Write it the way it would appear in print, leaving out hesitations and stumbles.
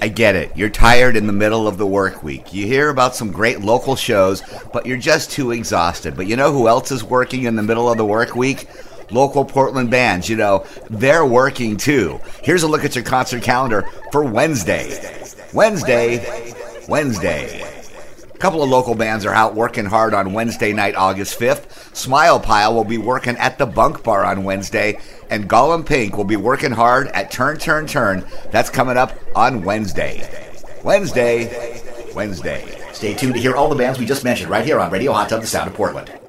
I get it. You're tired in the middle of the work week. You hear about some great local shows, but you're just too exhausted. But you know who else is working in the middle of the work week? Local Portland bands. You know, they're working too. Here's a look at your concert calendar for Wednesday. A couple of local bands are out working hard on Wednesday night, August 5th. Smile Pile will be working at the Bunk Bar on Wednesday, and Gollum Pink will be working hard at Turn. That's coming up on Wednesday. Stay tuned to hear all the bands we just mentioned right here on Radio Hot Tub, the Sound of Portland.